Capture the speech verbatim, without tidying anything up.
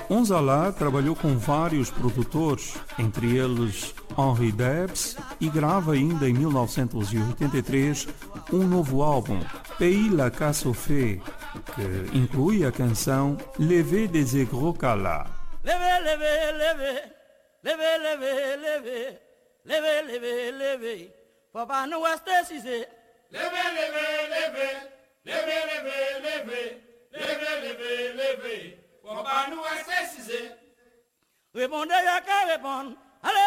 Onzala trabalhou com vários produtores, entre eles Henri Debs, e grava ainda em mil novecentos e oitenta e três um novo álbum, Pays la Casse aux Fées, que inclui a canção Levé des Aigros Cala. Levé, levé, levé, levé, levé, levé, levé, levé, levé, papa nous reste cisé. Levé, levé, levé, levé, levé, levé, levé, levé, levé, papa nous reste cisé. Répondez, y'a qu'à répondre.